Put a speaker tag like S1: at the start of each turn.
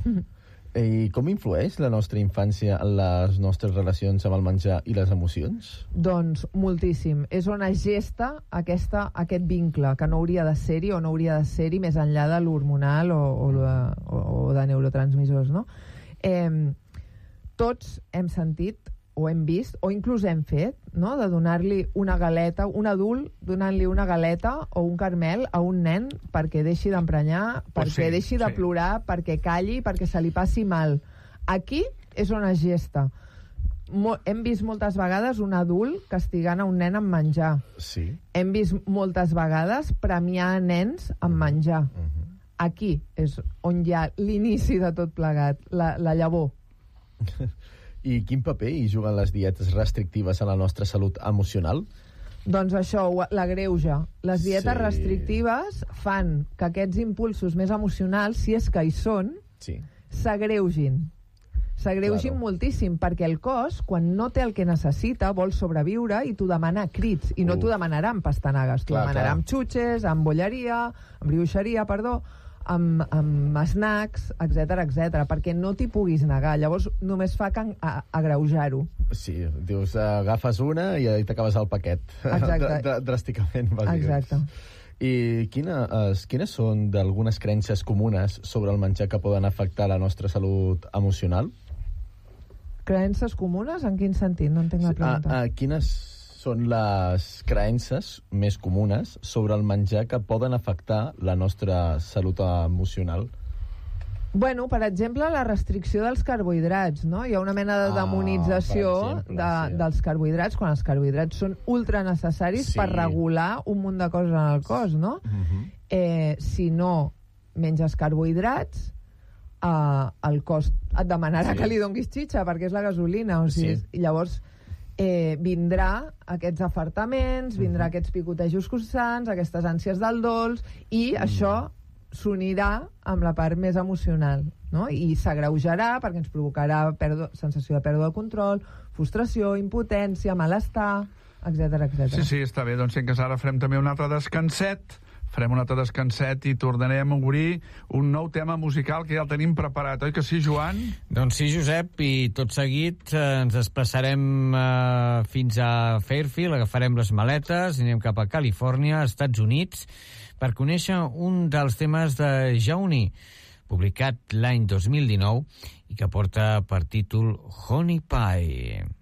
S1: I com influeix la nostra infància en les nostres relacions amb el menjar i les emocions?
S2: Doncs moltíssim. És on es gesta aquest vincle, que no hauria de ser-hi o no hauria de ser-hi més enllà de l'hormonal o de neurotransmissors, no? Tots hem sentit o hem vist, o inclús hem fet, no?, de donar-li una galeta, un adult donant-li una galeta o un caramel a un nen perquè deixi d'emprenyar, perquè deixi de plorar, perquè calli, perquè se li passi mal. Aquí és on es gesta. Hem vist moltes vegades un adult castigant a un nen amb menjar.
S1: Sí.
S2: Hem vist moltes vegades premiar nens amb menjar. Aquí és on hi ha l'inici de tot plegat, la llavor.
S1: I quin paper hi juguen les dietes restrictives a la nostra salut emocional?
S2: Doncs això, l'agreuja. Les dietes restrictives fan que aquests impulsos més emocionals, si és que hi són, s'agreugin. S'agreugin moltíssim, perquè el cos, quan no té el que necessita, vol sobreviure i t'ho demana a crits. I no t'ho demanarà amb pastanagues, t'ho demanarà amb xutxes, amb bolleria, amb brioixeria, amb snacks, etc, perquè no t'hi puguis negar. Llavors només fa que agreujar-ho.
S1: Sí, dius, agafes una i t'acabes el paquet.
S2: Exacte.
S1: Dràsticament, bàsicament.
S2: Exacte.
S1: I quines són d'algunes creences comunes sobre el menjar que poden afectar la nostra salut emocional?
S2: Creences comunes? En quin sentit? No entenc la pregunta.
S1: Quines són les creences més comunes sobre el menjar que poden afectar la nostra salut emocional?
S2: Bueno, per exemple, la restricció dels carbohidrats, no? Hi ha una mena de demonització dels carbohidrats, quan els carbohidrats són ultra necessaris per regular un munt de coses en el cos, no? Si no menges carbohidrats, el cos et demanarà que li donguis xitxa, perquè és la gasolina, o sigui, llavors vindrà aquests afartaments, vindrà aquests picotejos constants, aquestes ànsies del dolç, i això s'unirà amb la part més emocional, no? I s'agreujarà perquè ens provocarà sensació de pèrdua de control, frustració, impotència, malestar, etc.
S3: Sí, està bé. Doncs sí que ara farem també un altre descanset. Farem un altre descanset i tornarem a obrir un nou tema musical que ja el tenim preparat, oi que sí, Joan?
S4: Doncs sí, Josep, i tot seguit ens desplaçarem fins a Fairfield, agafarem les maletes, anirem cap a Califòrnia, Estats Units, per conèixer un dels temes de Jauny, publicat l'any 2019 i que porta per títol Honey Pie.